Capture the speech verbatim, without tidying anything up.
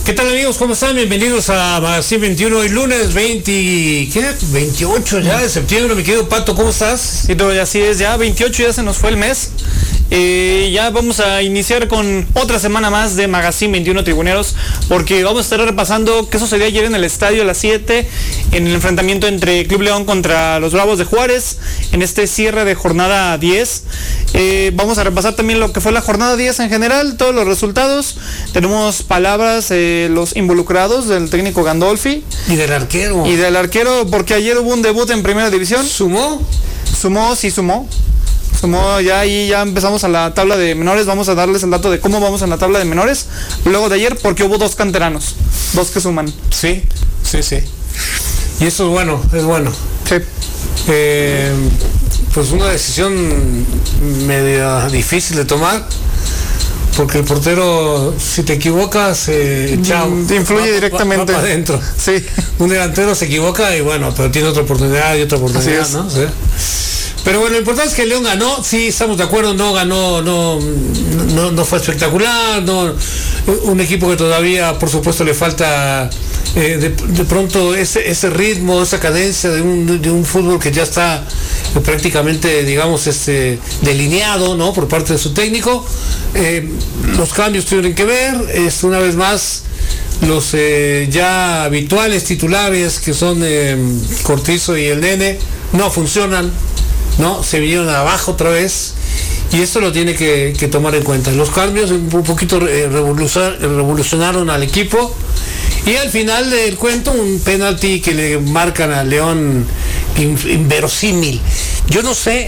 ¿Qué tal, amigos? ¿Cómo están? Bienvenidos a Magazine veintiuno, hoy lunes veinte, ¿qué? veintiocho ya de septiembre. Mi querido Pato, ¿cómo estás? Sí, todo, así es, ya veintiocho, ya se nos fue el mes. Eh, ya vamos a iniciar con otra semana más de Magazine veintiuno Tribuneros, porque vamos a estar repasando qué sucedió ayer en el estadio a las siete, en el enfrentamiento entre Club León contra los Bravos de Juárez, en este cierre de jornada diez. Eh, vamos a repasar también lo que fue la jornada diez en general, todos los resultados. Tenemos palabras, eh, los involucrados del técnico Gandolfi. Y del arquero. Y del arquero, porque ayer hubo un debut en Primera División. ¿Sumó? Sumó, sí sumó. Sumó ya ahí, ya empezamos a la tabla de menores. Vamos a darles el dato de cómo vamos en la tabla de menores luego de ayer, porque hubo dos canteranos, dos que suman. Sí, sí, sí. Y eso es bueno, es bueno. Sí. Eh, pues una decisión medio difícil de tomar, porque el portero, si te equivocas, eh, chao, te influye va, directamente. Va, va para adentro. Sí. Un delantero se equivoca y bueno, pero tiene otra oportunidad y otra oportunidad, ¿no? Sí. Pero bueno, lo importante es que León ganó, sí, estamos de acuerdo, no ganó, no, no, no fue espectacular, no, un equipo que todavía, por supuesto, le falta eh, de, de pronto ese, ese ritmo, esa cadencia de un, de un fútbol que ya está prácticamente, digamos, este, delineado, ¿no?, por parte de su técnico. Eh, los cambios tienen que ver, es una vez más los eh, ya habituales titulares que son eh, Cortizo y el Nene no funcionan, no, se vinieron abajo otra vez, y esto lo tiene que, que tomar en cuenta. Los cambios un poquito eh, revolucionaron al equipo, y al final del cuento un penalti que le marcan a León inverosímil. Yo no sé